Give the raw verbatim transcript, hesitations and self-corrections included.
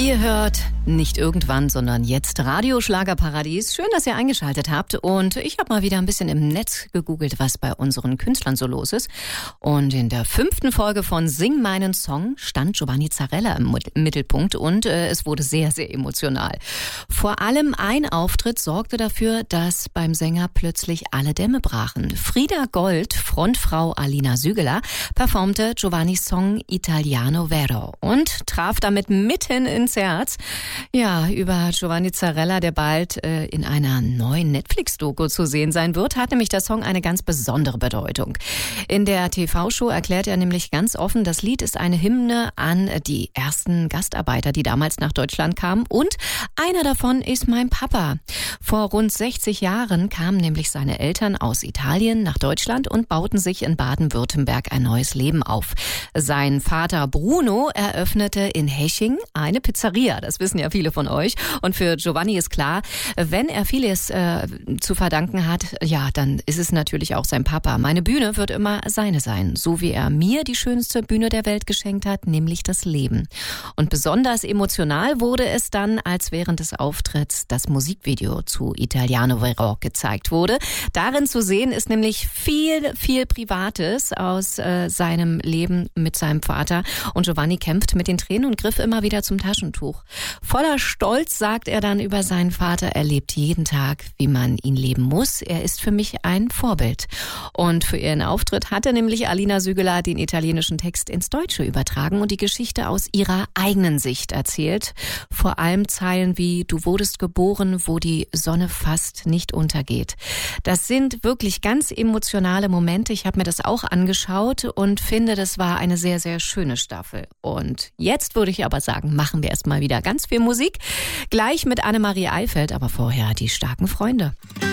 Ihr hört nicht irgendwann, sondern jetzt Radio Schlagerparadies. Schön, dass ihr eingeschaltet habt. Und ich habe mal wieder ein bisschen im Netz gegoogelt, was bei unseren Künstlern so los ist. Und in der fünften Folge von Sing meinen Song stand Giovanni Zarella im Mittelpunkt und äh, es wurde sehr, sehr emotional. Vor allem ein Auftritt sorgte dafür, dass beim Sänger plötzlich alle Dämme brachen. Frieda Gold, Frontfrau Alina Sügeler, performte Giovannis Song Italiano Vero und traf damit mitten ins Herz. Ja, über Giovanni Zarella, der bald äh, in einer neuen Netflix-Doku zu sehen sein wird, hat nämlich der Song eine ganz besondere Bedeutung. In der T V-Show erklärt er nämlich ganz offen, das Lied ist eine Hymne an die ersten Gastarbeiter, die damals nach Deutschland kamen. Und einer davon ist mein Papa. Vor rund sechzig Jahren kamen nämlich seine Eltern aus Italien nach Deutschland und bauten sich in Baden-Württemberg ein neues Leben auf. Sein Vater Bruno eröffnete in Heching eine Pizzeria. Das wissen ja viele von euch. Und für Giovanni ist klar, wenn er vieles äh, zu verdanken hat, ja, dann ist es natürlich auch sein Papa. Meine Bühne wird immer seine sein, so wie er mir die schönste Bühne der Welt geschenkt hat, nämlich das Leben. Und besonders emotional wurde es dann, als während des Auftritts das Musikvideo zu Italiano Vero gezeigt wurde. Darin zu sehen ist nämlich viel, viel Privates aus äh, seinem Leben mit seinem Vater. Und Giovanni kämpft mit den Tränen und griff immer wieder zum Taschentuch. Voller Stolz sagt er dann über seinen Vater, er lebt jeden Tag, wie man ihn leben muss. Er ist für mich ein Vorbild. Und für ihren Auftritt hatte nämlich Alina Sügeler den italienischen Text ins Deutsche übertragen und die Geschichte aus ihrer eigenen Sicht erzählt. Vor allem Zeilen wie „Du wurdest geboren, wo die Sonne fast nicht untergeht". Das sind wirklich ganz emotionale Momente. Ich habe mir das auch angeschaut und finde, das war eine sehr, sehr schöne Staffel. Und jetzt würde ich aber sagen, machen wir erstmal wieder ganz viel Musik. Gleich mit Annemarie Eifeld, aber vorher die starken Freunde.